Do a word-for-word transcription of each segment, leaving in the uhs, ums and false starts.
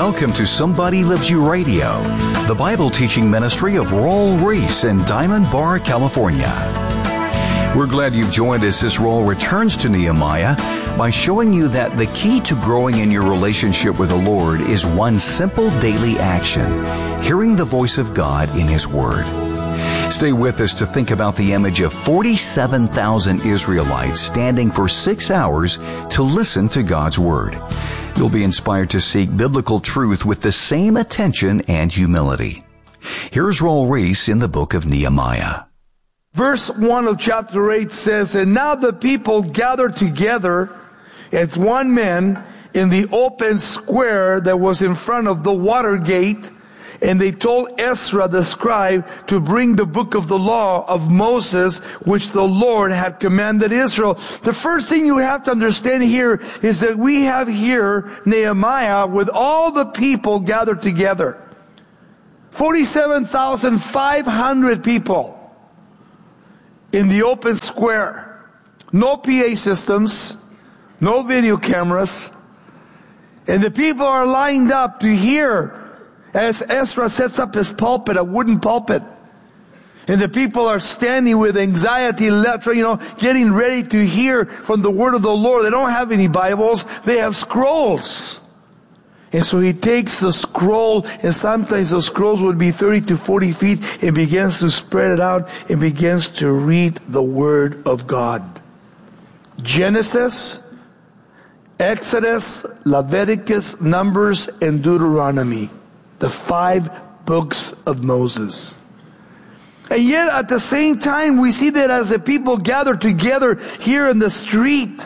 Welcome to Somebody Loves You Radio, the Bible teaching ministry of Raul Ries in Diamond Bar, California. We're glad you've joined us as Raul returns to Nehemiah by showing you that the key to growing in your relationship with the Lord is one simple daily action, hearing the voice of God in His Word. Stay with us to think about the image of forty-seven thousand Israelites standing for six hours to listen to God's Word. You'll be inspired to seek biblical truth with the same attention and humility. Here's Raul Ries in the book of Nehemiah. Verse one of chapter eight says, "And now the people gathered together as one man in the open square that was in front of the water gate, and they told Ezra the scribe to bring the book of the law of Moses, which the Lord had commanded Israel." The first thing you have to understand here is that we have here Nehemiah with all the people gathered together. forty-seven thousand five hundred people in the open square. No P A systems, no video cameras. And the people are lined up to hear as Ezra sets up his pulpit, a wooden pulpit. And the people are standing with anxiety, you know, getting ready to hear from the word of the Lord. They don't have any Bibles. They have scrolls. And so he takes the scroll, and sometimes those scrolls would be thirty to forty feet, and begins to spread it out and begins to read the word of God. Genesis, Exodus, Leviticus, Numbers, and Deuteronomy. The five books of Moses. And yet at the same time, we see that as the people gather together here in the street,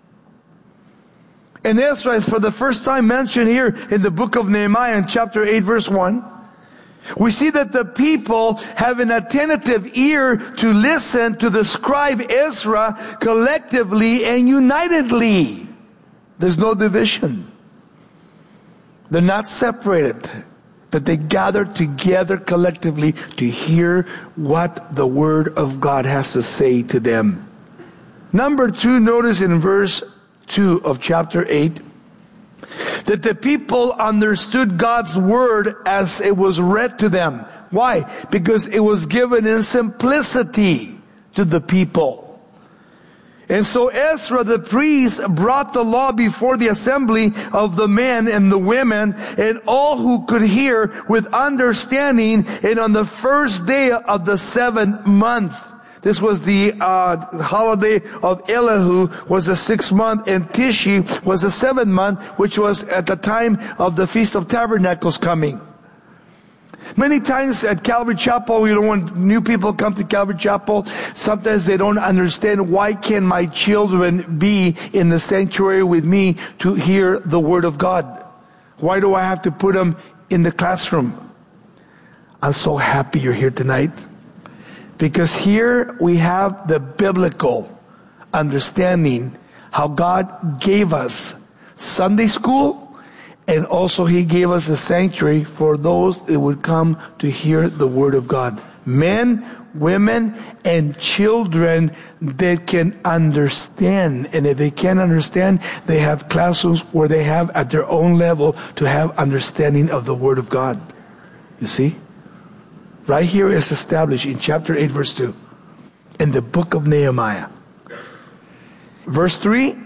and Ezra is for the first time mentioned here in the book of Nehemiah in chapter eight verse one, we see that the people have an attentive ear to listen to the scribe Ezra collectively and unitedly. There's no division. They're not separated, but they gather together collectively to hear what the Word of God has to say to them. Number two, notice in verse two of chapter eight, that the people understood God's Word as it was read to them. Why? Because it was given in simplicity to the people. And so Ezra the priest brought the law before the assembly of the men and the women and all who could hear with understanding. And on the first day of the seventh month, this was the uh, holiday of Elihu, was the sixth month, and Tishi was the seventh month, which was at the time of the Feast of Tabernacles coming. Many times at Calvary Chapel, you know, when new people come to Calvary Chapel, sometimes they don't understand, why can my children be in the sanctuary with me to hear the Word of God? Why do I have to put them in the classroom? I'm so happy you're here tonight, because here we have the biblical understanding how God gave us Sunday school. And also He gave us a sanctuary for those that would come to hear the Word of God. Men, women, and children that can understand. And if they can't understand, they have classrooms where they have at their own level to have understanding of the Word of God. You see? Right here is established in chapter eight verse two. In the book of Nehemiah. Verse three.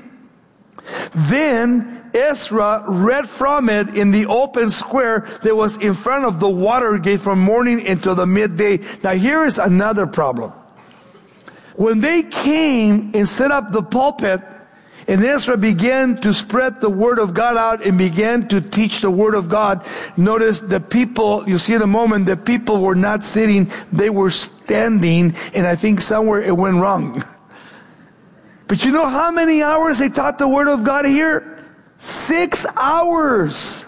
Then Ezra read from it in the open square that was in front of the water gate from morning until the midday. Now here is another problem. When they came and set up the pulpit, and Ezra began to spread the Word of God out and began to teach the Word of God, notice the people, you see in a moment, the people were not sitting, they were standing, and I think somewhere it went wrong. But you know how many hours they taught the Word of God here? Six hours.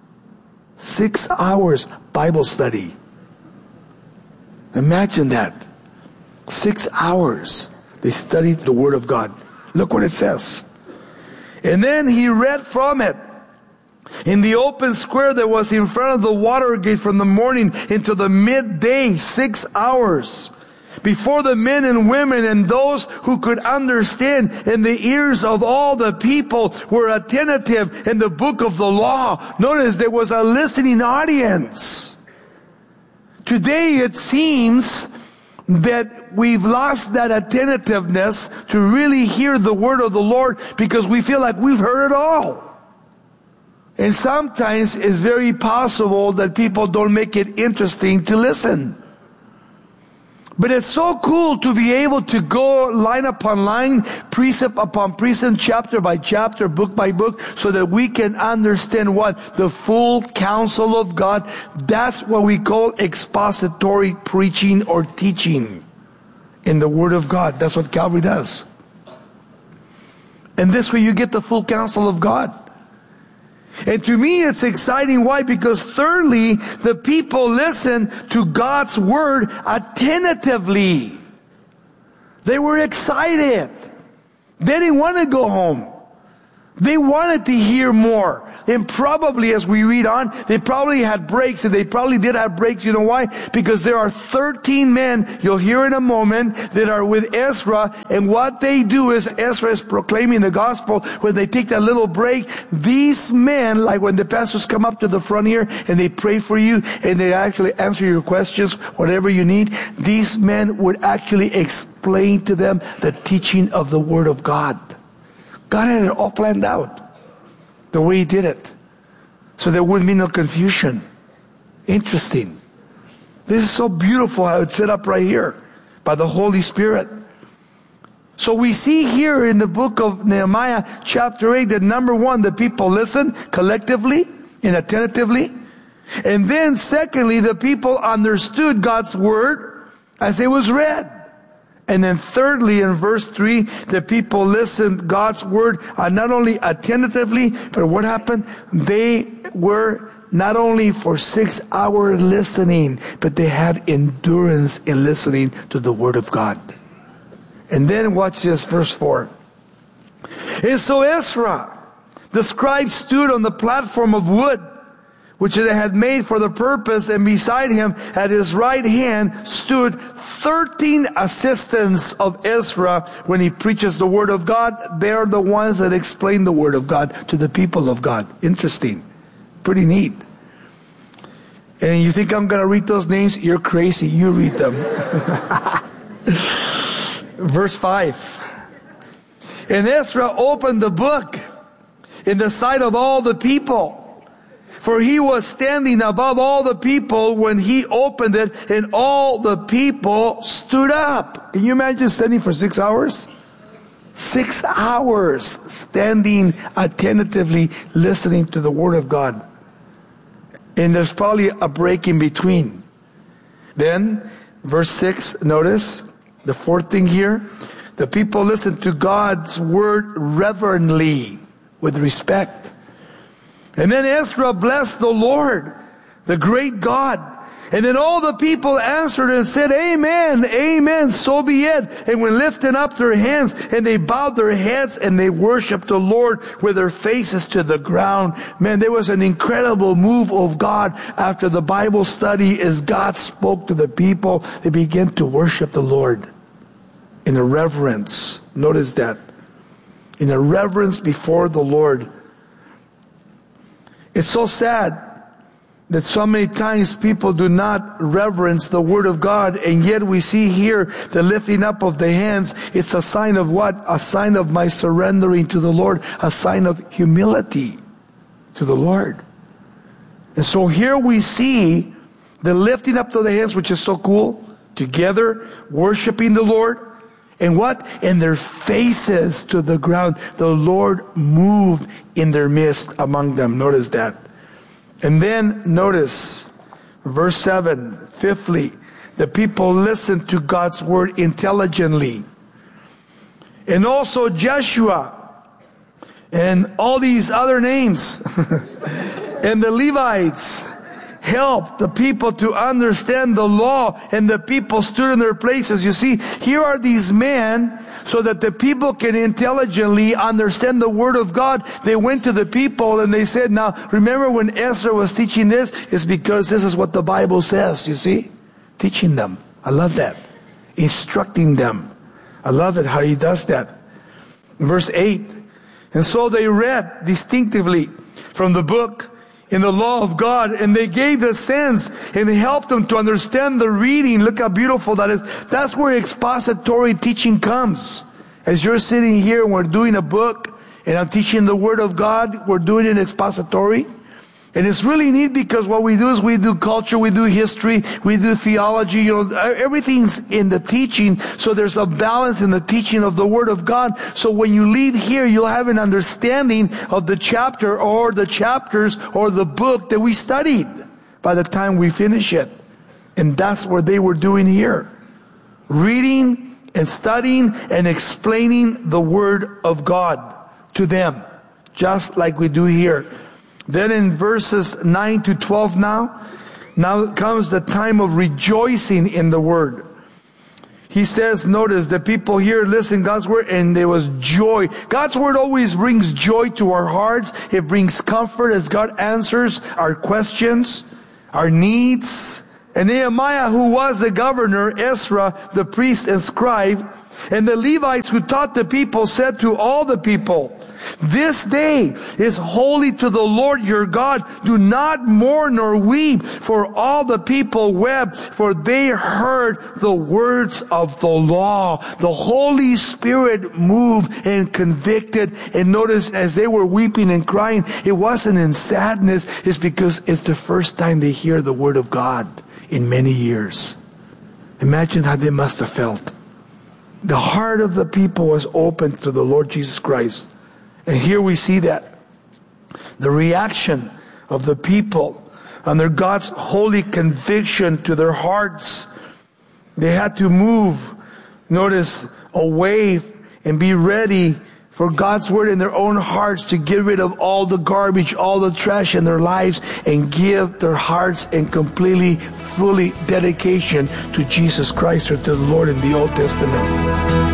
Six hours Bible study. Imagine that. Six hours they studied the Word of God. Look what it says. And then he read from it in the open square that was in front of the water gate from the morning into the midday, six hours. before the men and women and those who could understand, and the ears of all the people were attentive in the book of the law. Notice there was a listening audience. Today it seems that we've lost that attentiveness to really hear the word of the Lord because we feel like we've heard it all. And sometimes it's very possible that people don't make it interesting to listen. But it's so cool to be able to go line upon line, precept upon precept, chapter by chapter, book by book, so that we can understand what? The full counsel of God. That's what we call expository preaching or teaching in the Word of God. That's what Calvary does. And this way you get the full counsel of God. And to me it's exciting. Why? Because thirdly, the people listen to God's word attentively. They were excited. They didn't want to go home. They wanted to hear more. And probably as we read on, they probably had breaks, and they probably did have breaks. You know why? Because there are thirteen men, you'll hear in a moment, that are with Ezra, and what they do is, Ezra is proclaiming the gospel. When they take that little break, these men, like when the pastors come up to the front here and they pray for you and they actually answer your questions, whatever you need, these men would actually explain to them the teaching of the Word of God. God had it all planned out, the way He did it, so there wouldn't be no confusion. Interesting. This is so beautiful how it's set up right here by the Holy Spirit. So we see here in the book of Nehemiah chapter eight that number one, the people listened collectively and attentively. And then secondly, the people understood God's word as it was read. And then thirdly, in verse three, the people listened God's word uh, not only attentively, but what happened? They were not only for six hours listening, but they had endurance in listening to the word of God. And then watch this, verse four. And so Ezra, the scribe, stood on the platform of wood, which they had made for the purpose, and beside him at his right hand stood thirteen assistants of Ezra when he preaches the word of God. They are the ones that explain the word of God to the people of God. Interesting. Pretty neat. And you think I'm going to read those names? You're crazy. You read them. Verse five. And Ezra opened the book in the sight of all the people, for he was standing above all the people when he opened it, and all the people stood up. Can you imagine standing for six hours? Six hours standing attentively listening to the word of God. And there's probably a break in between. Then, verse six, notice the fourth thing here. The people listened to God's word reverently, with respect. And then Ezra blessed the Lord, the great God. And then all the people answered and said, Amen, Amen, so be it. And when lifting up their hands, and they bowed their heads and they worshiped the Lord with their faces to the ground. Man, there was an incredible move of God after the Bible study as God spoke to the people. They began to worship the Lord in a reverence. Notice that. In a reverence before the Lord. It's so sad that so many times people do not reverence the Word of God, and yet we see here the lifting up of the hands. It's a sign of what? A sign of my surrendering to the Lord, a sign of humility to the Lord. And so here we see the lifting up of the hands, which is so cool, together worshiping the Lord. And what? And their faces to the ground. The Lord moved in their midst among them. Notice that. And then notice verse seven. Fifthly, the people listened to God's word intelligently. And also Joshua and all these other names and the Levites helped the people to understand the law, and the people stood in their places. You see, here are these men so that the people can intelligently understand the word of God. They went to the people and they said, now remember when Ezra was teaching this, it's because this is what the Bible says, you see? Teaching them. I love that. instructing them. I love it how he does that. Verse eight, and so they read distinctively from the book in the law of God, and they gave the sense and helped them to understand the reading. Look how beautiful that is. That's where expository teaching comes. As you're sitting here and we're doing a book and I'm teaching the Word of God, we're doing it expository. And it's really neat because what we do is we do culture, we do history, we do theology, you know, everything's in the teaching. So there's a balance in the teaching of the Word of God. So when you leave here, you'll have an understanding of the chapter or the chapters or the book that we studied by the time we finish it. And that's what they were doing here. Reading and studying and explaining the Word of God to them, just like we do here. Then in verses nine to twelve now, now comes the time of rejoicing in the Word. He says, notice, the people here listen God's Word and there was joy. God's Word always brings joy to our hearts. It brings comfort as God answers our questions, our needs. And Nehemiah, who was the governor, Ezra, the priest and scribe, and the Levites who taught the people said to all the people, this day is holy to the Lord your God. Do not mourn nor weep. For all the people wept, for they heard the words of the law. The Holy Spirit moved and convicted. And notice, as they were weeping and crying, it wasn't in sadness. It's because it's the first time they hear the Word of God in many years. Imagine how they must have felt. The heart of the people was open to the Lord Jesus Christ. And here we see that. The reaction of the people under God's holy conviction to their hearts. They had to move, notice, away and be ready for God's Word in their own hearts to get rid of all the garbage, all the trash in their lives and give their hearts in completely, fully dedication to Jesus Christ or to the Lord in the Old Testament.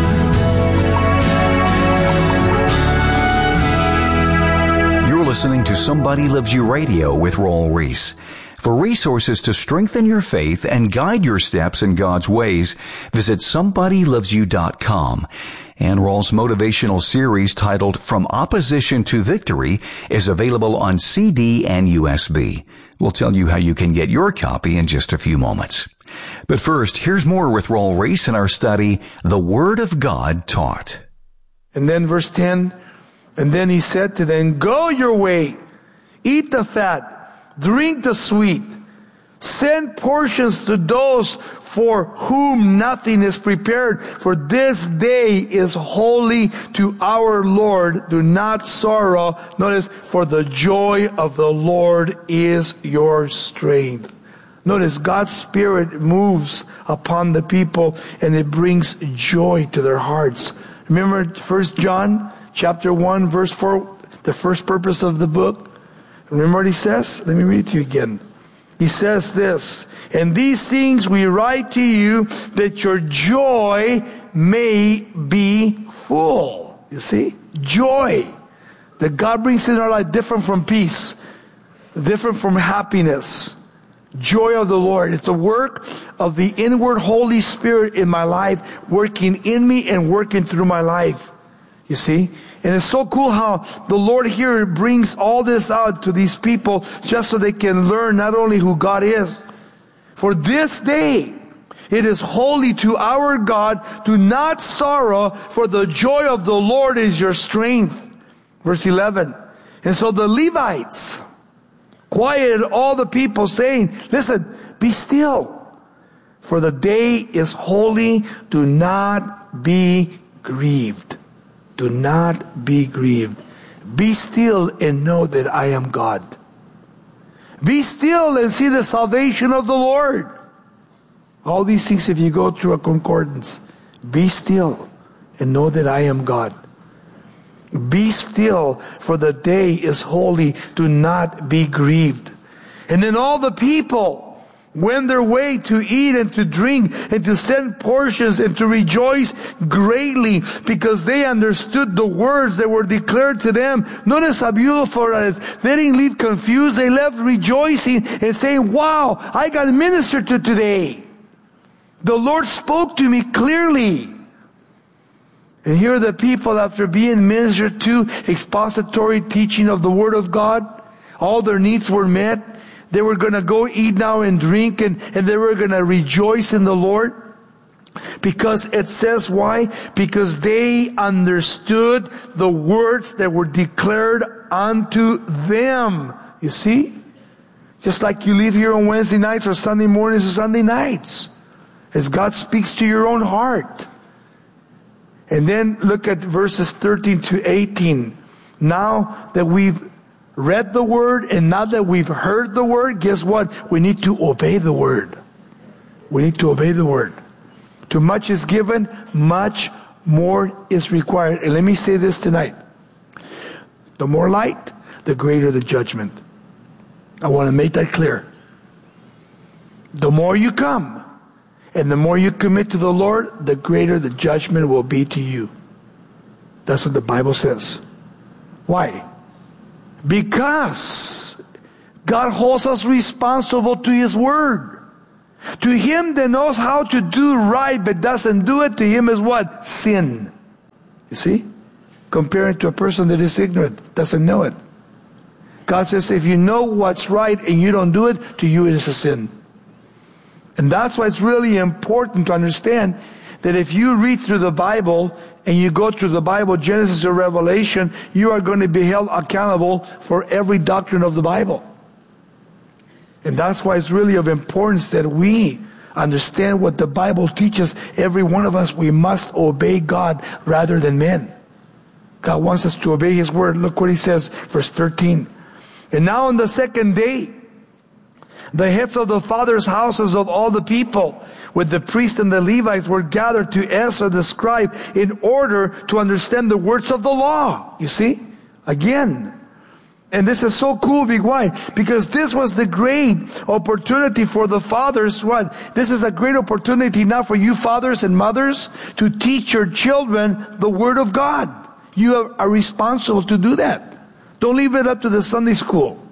Listening to Somebody Loves You Radio with Raul Ries. For resources to strengthen your faith and guide your steps in God's ways, visit somebody loves you dot com. And Raul's motivational series titled From Opposition to Victory is available on C D and U S B. We'll tell you how you can get your copy in just a few moments. But first, here's more with Raul Ries in our study, The Word of God Taught. And then verse ten, and then he said to them, go your way, eat the fat, drink the sweet, send portions to those for whom nothing is prepared, for this day is holy to our Lord. Do not sorrow. Notice, for the joy of the Lord is your strength. Notice, God's Spirit moves upon the people and it brings joy to their hearts. Remember First John chapter one, verse four, the first purpose of the book? Remember what he says? Let me read it to you again. He says this, and these things we write to you that your joy may be full. You see? Joy that God brings in our life, different from peace, different from happiness. Joy of the Lord. It's a work of the inward Holy Spirit in my life, working in me and working through my life. You see? And it's so cool how the Lord here brings all this out to these people just so they can learn not only who God is. For this day, it is holy to our God. Do not sorrow, for the joy of the Lord is your strength. Verse eleven. And so the Levites quieted all the people, saying, listen, be still, for the day is holy. Do not be grieved. Do not be grieved. Be still and know that I am God. Be still and see the salvation of the Lord. All these things, if you go through a concordance, be still and know that I am God. Be still, for the day is holy. Do not be grieved. And then all the people went their way to eat and to drink and to send portions and to rejoice greatly because they understood the words that were declared to them. Notice how beautiful it is. They didn't leave confused. They left rejoicing and saying, wow, I got ministered to today. The Lord spoke to me clearly. And here are the people, after being ministered to, expository teaching of the Word of God, all their needs were met. They were going to go eat now and drink, and, and they were going to rejoice in the Lord. Because it says why? Because they understood the words that were declared unto them. You see? Just like you leave here on Wednesday nights or Sunday mornings or Sunday nights. As God speaks to your own heart. And then look at verses thirteen to eighteen. Now that we've read the Word and now that we've heard the Word, guess what? We need to obey the Word. We need to obey the Word. Too much is given, much more is required. And let me say this tonight. The more light, the greater the judgment. I want to make that clear. The more you come, and the more you commit to the Lord, the greater the judgment will be to you. That's what the Bible says. Why? Because God holds us responsible to His Word. To him that knows how to do right but doesn't do it, to him is what? Sin. You see? Comparing to a person that is ignorant, doesn't know it. God says if you know what's right and you don't do it, to you it is a sin. And that's why it's really important to understand that if you read through the Bible and you go through the Bible, Genesis to Revelation, you are going to be held accountable for every doctrine of the Bible. And that's why it's really of importance that we understand what the Bible teaches. Every one of us, we must obey God rather than men. God wants us to obey His Word. Look what He says, verse thirteen. And now on the second day, the heads of the fathers' houses of all the people, with the priests and the Levites, were gathered to Ezra the scribe in order to understand the words of the law. You see? Again. And this is so cool. Why? Because this was the great opportunity for the fathers. What? This is a great opportunity now for you fathers and mothers to teach your children the Word of God. You are responsible to do that. Don't leave it up to the Sunday school.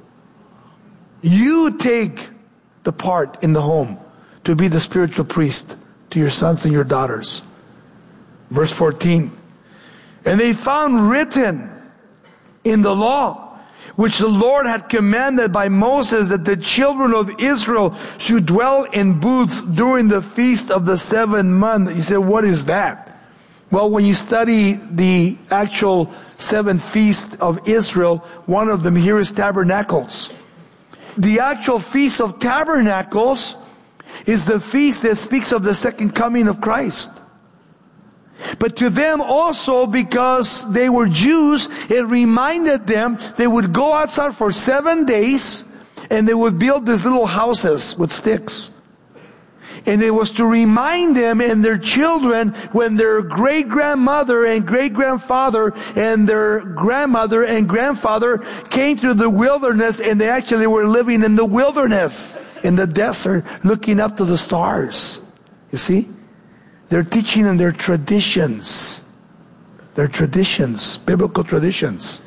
You take the part in the home to be the spiritual priest to your sons and your daughters. Verse fourteen. And they found written in the law, which the Lord had commanded by Moses, that the children of Israel should dwell in booths during the feast of the seventh month. You say, what is that? Well, when you study the actual seventh feast of Israel, one of them here is Tabernacles. The actual Feast of Tabernacles is the feast that speaks of the second coming of Christ. But to them also, because they were Jews, it reminded them they would go outside for seven days and they would build these little houses with sticks. And it was to remind them and their children when their great-grandmother and great-grandfather and their grandmother and grandfather came to the wilderness, and they actually were living in the wilderness, in the desert, looking up to the stars. You see? They're teaching them their traditions. Their traditions, biblical traditions.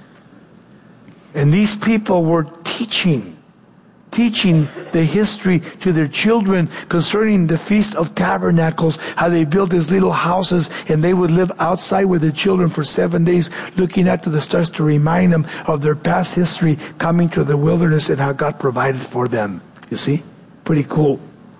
And these people were teaching, teaching the history to their children concerning the Feast of Tabernacles, how they built these little houses and they would live outside with their children for seven days looking up to the stars to remind them of their past history coming to the wilderness and how God provided for them. You see? Pretty cool.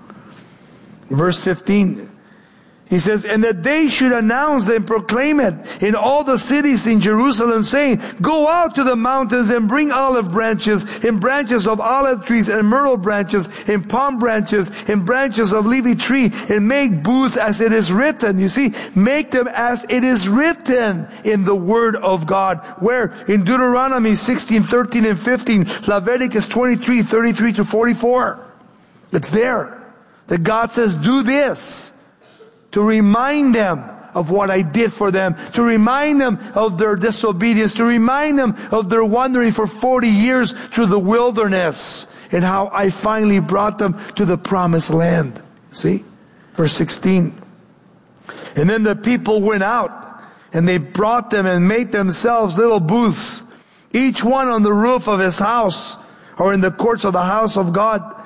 Verse fifteen. He says, and that they should announce and proclaim it in all the cities in Jerusalem, saying, go out to the mountains and bring olive branches, and branches of olive trees, and myrtle branches, and palm branches, and branches of leafy tree, and make booths as it is written. You see, make them as it is written in the Word of God. Where? In Deuteronomy sixteen, thirteen, and fifteen, Leviticus twenty-three, thirty-three to forty-four. It's there. That God says, do this. To remind them of what I did for them. To remind them of their disobedience. To remind them of their wandering for forty years through the wilderness. And how I finally brought them to the promised land. See? Verse sixteen. And then the people went out. And they brought them and made themselves little booths. Each one on the roof of his house. Or in the courts of the house of God.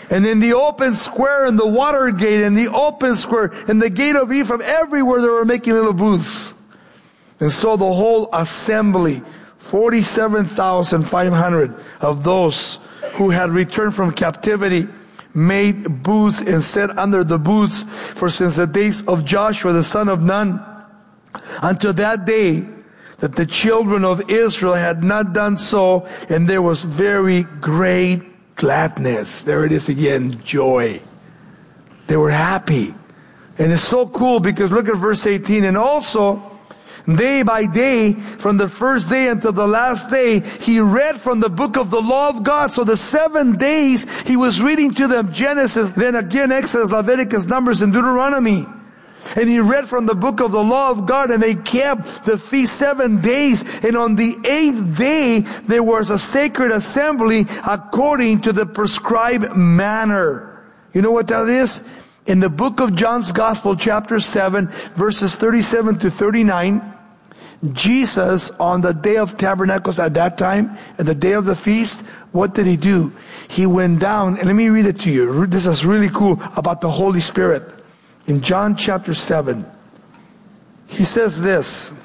And in the open square, in the water gate, in the open square, in the gate of Ephraim, everywhere they were making little booths. And so the whole assembly, forty-seven thousand five hundred of those who had returned from captivity, made booths and sat under the booths. For since the days of Joshua the son of Nun, until that day, that the children of Israel had not done so, and there was very great gladness. There it is again, joy. They were happy. And it's so cool because look at verse eighteen. And also, day by day, from the first day until the last day, he read from the book of the law of God. So the seven days, he was reading to them Genesis, then again Exodus, Leviticus, Numbers, and Deuteronomy. And he read from the book of the law of God, and they kept the feast seven days. And on the eighth day, there was a sacred assembly according to the prescribed manner. You know what that is? In the book of John's Gospel, chapter seven, verses thirty-seven to thirty-nine, Jesus, on the day of tabernacles at that time, at the day of the feast, what did he do? He went down, and let me read it to you. This is really cool about the Holy Spirit. In John chapter seven, he says this.